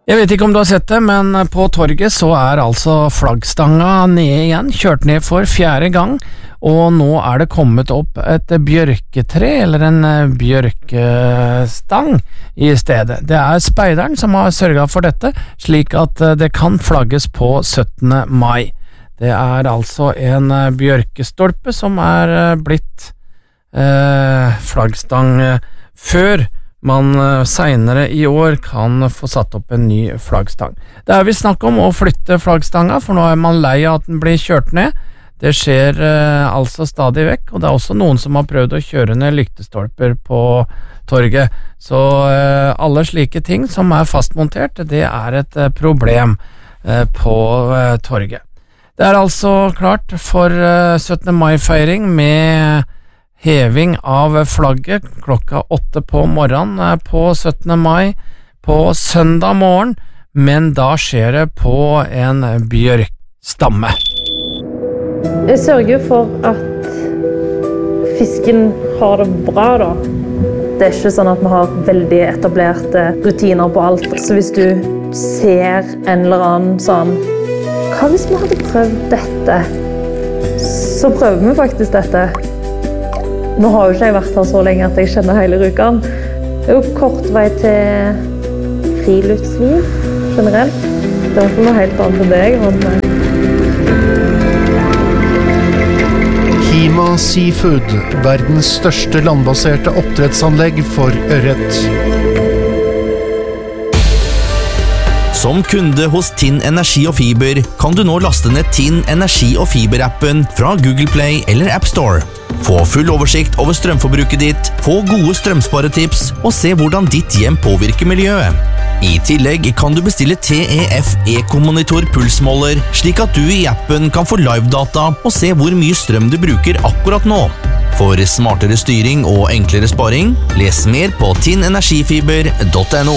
Jeg vet ikke om du har sett det, men på torget så altså flaggstanga ned igjen, kjørt ned for 4. gang, og nå det kommet opp et bjørketre, eller en bjørkestang i stedet. Det speideren som har sørget for dette, slik at det kan flagges på 17. mai. Det altså en bjørkestolpe som blitt flaggstang før man senere i år kan få satt opp en ny flaggstang. Det vi snakk om å flytte flaggstanga, for nå man lei av at den blir kjørt ned. Det skjer altså stadig vekk, og det også noen som har prøvd å kjøre ned lyktestolper på torget. Så alle slike ting som fastmontert, det et problem på torget. Det altså klart for 17. mai-feiring med heving av flagget klokka 8 på morgenen på 17. mai på søndag morgen, men da skjer det på en bjørkstamme. Jeg sørger for at fisken har det bra da. Det ikke sånn at vi har veldig etablerte rutiner på alt. Så hvis du ser en eller annen sånn, hva hvis vi hadde prøvd dette? Så prøver vi faktisk dette. Nå har jo ikke jeg vært her så lenge at jeg kjenner hele Rjukan. Det jo kort vei til friluftsliv generelt. Det for noe helt annet enn det jeg vant med. Hima Seafood, verdens største landbaserte oppdrettsanlegg for ørret. Som kunde hos Tinn Energi og Fiber kan du nå laste ned Tinn Energi og Fiber-appen fra Google Play eller App Store. Få full oversikt over strømforbruket ditt, få gode strømsparetips og se hvordan ditt hjem påvirker miljøet. I tillegg kan du bestille TEF Eco-monitor pulsmåler, slik at du i appen kan få live-data og se hvor mye strøm du bruker akkurat nå. For smartere styring og enklere sparing, les mer på tinnenergifiber.no.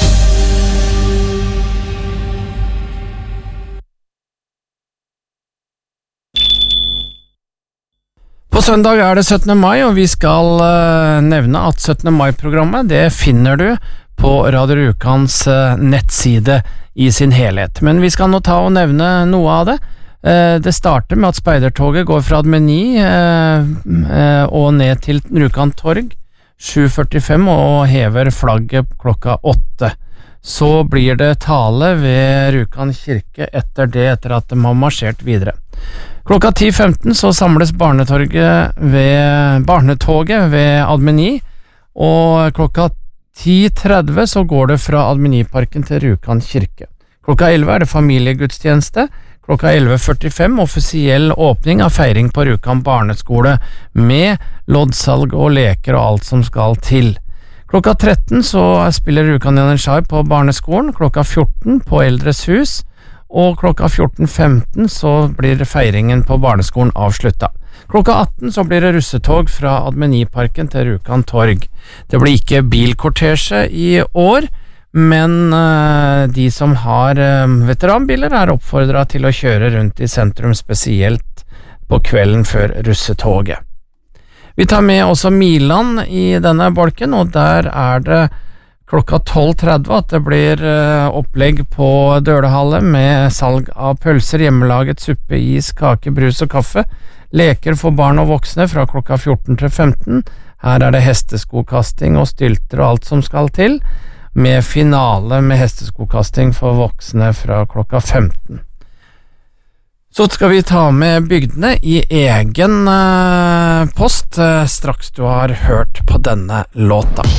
På søndag det 17. mai, og vi skal nevne at 17. mai-programmet, det finner du på Radio Rjukans nettside i sin helhet. Men vi skal nå ta og nevne noe av det. Det starter med at speidertoget går fra Admeni og ned til Rjukan torg 7:45 og hever flagget klokka 8. Så blir det tale ved Rjukan kirke etter at de har marsjert videre. Klokka 10:15 så samles barnetoget ved Admeni, og klokka 10:30 så går det fra Admeniparken til Rjukan kirke. Klokka 11 det familiegudstjeneste. Klokka 11:45 offisiell åpning av feiring på Rjukan barneskole med loddsalg og leker og alt som skal til. Klokka 13 så spiller Rjukan Janitsjar på barneskolen, klokka 14 på Eldres hus, og klokka 14:15 så blir feiringen på barneskolen avsluttet. Klokka 18 så blir det russetog fra Admeniparken til Rjukan torg. Det blir ikke bilkortesje i år, men de som har veteranbiler oppfordret til å kjøre rundt i sentrum, spesielt på kvelden før russetoget. Vi tar med også Milan i denne bolken, og der det klokka 12:30 at det blir opplegg på Dølehalle med salg av pølser, hjemmelaget suppe, is, kake, brus og kaffe, leker for barn og voksne fra klokka 14 til 15. Her det hesteskokasting og stylter og alt som skal til, med finale med hesteskokasting for voksne fra klokka 15. Så skal vi ta med bygdene i egen post straks du har hørt på denne låta.